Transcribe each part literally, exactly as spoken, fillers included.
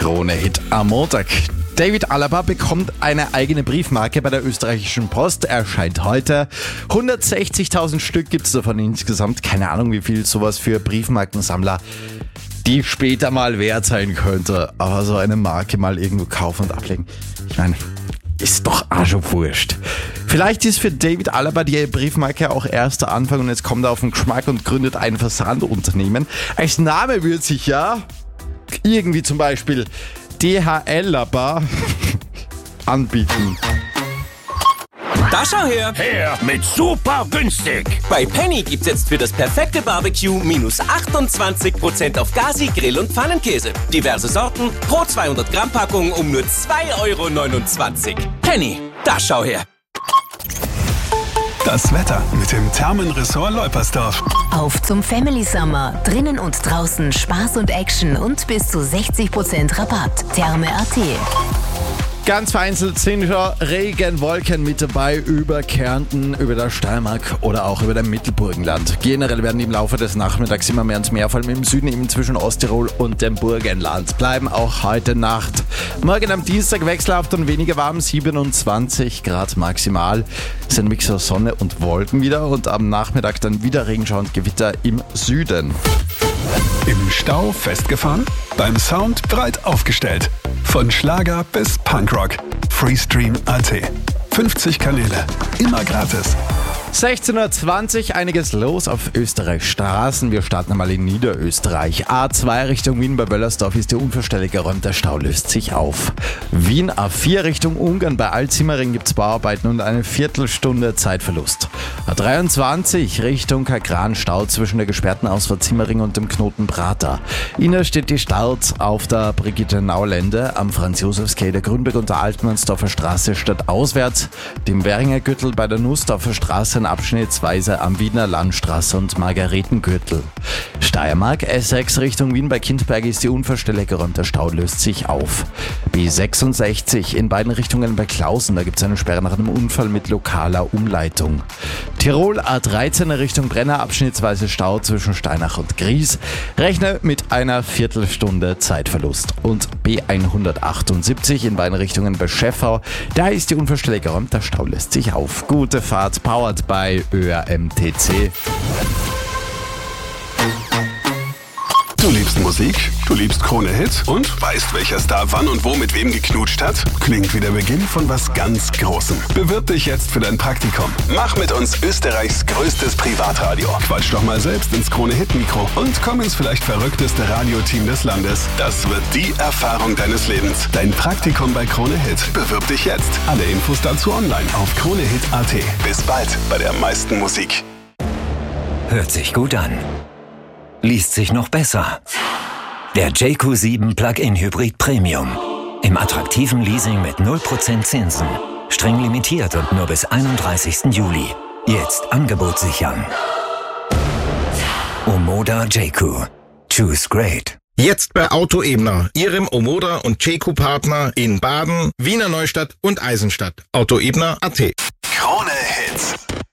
Krone-Hit am Montag. David Alaba bekommt eine eigene Briefmarke bei der österreichischen Post, erscheint heute. hundertsechzigtausend Stück gibt es davon insgesamt. Keine Ahnung, wie viel sowas für Briefmarkensammler die später mal wert sein könnte. Aber so eine Marke mal irgendwo kaufen und ablegen, ich meine, ist doch auch schon wurscht. Vielleicht ist für David Alaba die Briefmarke auch erst der Anfang und jetzt kommt er auf den Geschmack und gründet ein Versandunternehmen. Als Name würde sich ja irgendwie zum Beispiel D H L-Laba anbieten. Da schau her! Her mit super günstig! Bei Penny gibt's jetzt für das perfekte Barbecue minus achtundzwanzig Prozent auf Gazi, Grill- und Pfannenkäse. Diverse Sorten pro zweihundert Gramm Packung um nur zwei Euro neunundzwanzig. Penny, da schau her! Das Wetter mit dem Thermenressort Leupersdorf. Auf zum Family Summer. Drinnen und draußen Spaß und Action und bis zu sechzig Prozent Rabatt. Therme Punkt at. Ganz vereinzelt sind schon Regenwolken mit dabei über Kärnten, über der Steiermark oder auch über dem Mittelburgenland. Generell werden im Laufe des Nachmittags immer mehr und mehr, vor allem im Süden, eben zwischen Osttirol und dem Burgenland, bleiben auch heute Nacht. Morgen am Dienstag wechselhaft und weniger warm, siebenundzwanzig Grad maximal. Es ist ein Mix aus Sonne und Wolken wieder und am Nachmittag dann wieder Regenschauer und Gewitter im Süden. Im Stau festgefahren? Beim Sound breit aufgestellt. Von Schlager bis Punkrock. Freestream Punkt at. fünfzig Kanäle. Immer gratis. sechzehn Uhr zwanzig, einiges los auf Österreichs Straßen. Wir starten einmal in Niederösterreich. A zwei Richtung Wien bei Wöllersdorf ist die Unfallstelle geräumt, der Stau löst sich auf. Wien A vier Richtung Ungarn bei Altsimmering gibt es Bauarbeiten und eine Viertelstunde Zeitverlust. A dreiundzwanzig Richtung Kagran Stau zwischen der gesperrten Ausfahrt Simmering und dem Knoten Prater. Innerstädtisch Start auf der Brigitte-Naulende am Franz-Josefs-Quai der Grünberg und der Altmannsdorfer Straße statt auswärts. Dem Währinger Gürtel bei der Nussdorfer Straße abschnittsweise am Wiener Landstraße und Margaretengürtel. Steiermark S sechs Richtung Wien bei Kindberg ist die Unfallstelle geräumt, der Stau löst sich auf. B sechsundsechzig in beiden Richtungen bei Klausen, da gibt es eine Sperre nach einem Unfall mit lokaler Umleitung. Tirol A dreizehn Richtung Brenner, abschnittsweise Stau zwischen Steinach und Gries. Rechne mit einer Viertelstunde Zeitverlust. Und B hundertachtundsiebzig in beiden Richtungen bei Schäffau, da ist die Unfallstelle geräumt, der Stau löst sich auf. Gute Fahrt, powered bei Ö R M T C. Du liebst Musik, du liebst Krone-Hit und weißt, welcher Star wann und wo mit wem geknutscht hat? Klingt wie der Beginn von was ganz Großem. Bewirb dich jetzt für dein Praktikum. Mach mit uns Österreichs größtes Privatradio. Quatsch doch mal selbst ins Krone-Hit-Mikro und komm ins vielleicht verrückteste Radioteam des Landes. Das wird die Erfahrung deines Lebens. Dein Praktikum bei Krone-Hit. Bewirb dich jetzt. Alle Infos dazu online auf kronehit Punkt at. Bis bald bei der meisten Musik. Hört sich gut an. Liest sich noch besser. Der J Q sieben Plug-in Hybrid Premium. Im attraktiven Leasing mit null Prozent Zinsen. Streng limitiert und nur bis einunddreißigsten Juli. Jetzt Angebot sichern. Omoda J Q. Choose great. Jetzt bei Auto Ebner, Ihrem Omoda und J Q-Partner in Baden, Wiener Neustadt und Eisenstadt. Autoebner Punkt at. Krone Hits.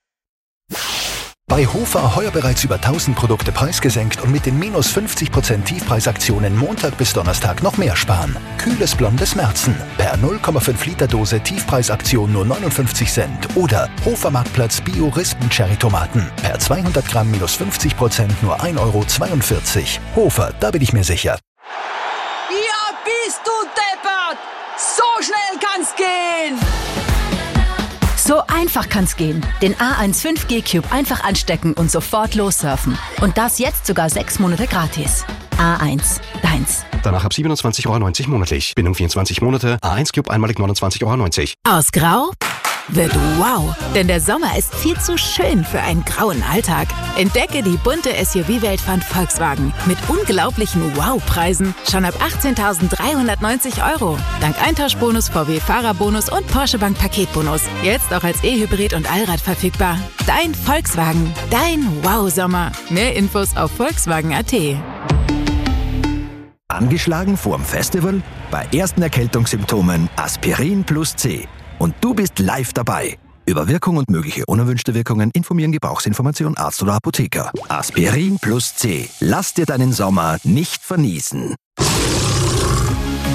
Bei Hofer heuer bereits über tausend Produkte preisgesenkt und mit den minus fünfzig Prozent Tiefpreisaktionen Montag bis Donnerstag noch mehr sparen. Kühles blondes Märzen per null Komma fünf Liter Dose Tiefpreisaktion nur neunundfünfzig Cent. Oder Hofer Marktplatz Bio Rispen Cherry Tomaten per zweihundert Gramm minus fünfzig Prozent nur ein Euro zweiundvierzig. Hofer, da bin ich mir sicher. Ja, bist du deppert! So schnell kann's gehen! So einfach kann's gehen. Den A eins fünf G Cube einfach anstecken und sofort lossurfen. Und das jetzt sogar sechs Monate gratis. A eins, deins. Danach ab siebenundzwanzig Euro neunzig monatlich. Bindung vierundzwanzig Monate. A eins Cube einmalig neunundzwanzig Euro neunzig. Aus Grau wird wow, denn der Sommer ist viel zu schön für einen grauen Alltag. Entdecke die bunte S U V-Welt von Volkswagen mit unglaublichen Wow-Preisen schon ab achtzehntausenddreihundertneunzig Euro. Dank Eintauschbonus, V W-Fahrerbonus und Porsche Bank Paketbonus. Jetzt auch als E-Hybrid und Allrad verfügbar. Dein Volkswagen, dein Wow-Sommer. Mehr Infos auf volkswagen Punkt at. Angeschlagen vorm Festival? Bei ersten Erkältungssymptomen Aspirin plus C. Und du bist live dabei. Über Wirkung und mögliche unerwünschte Wirkungen informieren Gebrauchsinformation Arzt oder Apotheker. Aspirin plus C. Lass dir deinen Sommer nicht vernießen.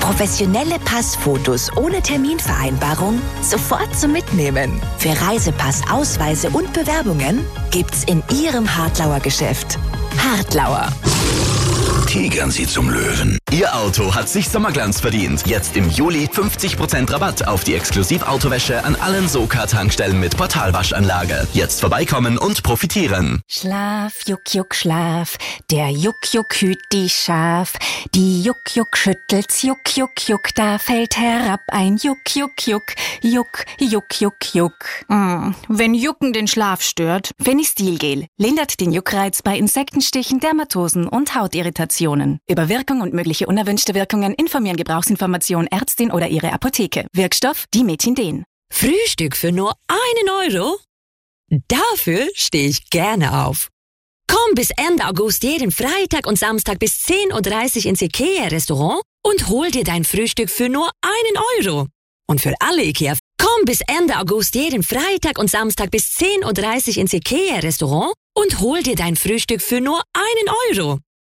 Professionelle Passfotos ohne Terminvereinbarung sofort zum Mitnehmen. Für Reisepass, Ausweise und Bewerbungen gibt's in Ihrem Hartlauer Geschäft. Hartlauer. Tigern Sie zum Löwen. Ihr Auto hat sich Sommerglanz verdient. Jetzt im Juli fünfzig Prozent Rabatt auf die Exklusivautowäsche an allen Soka-Tankstellen mit Portalwaschanlage. Jetzt vorbeikommen und profitieren. Schlaf, Juck, Juck, Schlaf. Der Juck, Juck hüt die Schaf. Die Juck, Juck schüttelt's, Juck, Juck, Juck. Da fällt herab ein Juck, Juck, Juck. Juck, Juck, Juck, Juck. Mm, wenn Jucken den Schlaf stört. Fenistilgel lindert den Juckreiz bei Insektenstichen, Dermatosen und Hautirritationen. Über Wirkung und mögliche unerwünschte Wirkungen informieren Gebrauchsinformation Ärztin oder Ihre Apotheke. Wirkstoff Dimethinden. Frühstück für nur einen Euro? Dafür stehe ich gerne auf. Komm bis Ende August jeden Freitag und Samstag bis zehn Uhr dreißig ins IKEA-Restaurant und hol dir dein Frühstück für nur einen Euro. Und für alle IKEA, komm bis Ende August jeden Freitag und Samstag bis zehn Uhr dreißig ins IKEA-Restaurant und hol dir dein Frühstück für nur einen Euro.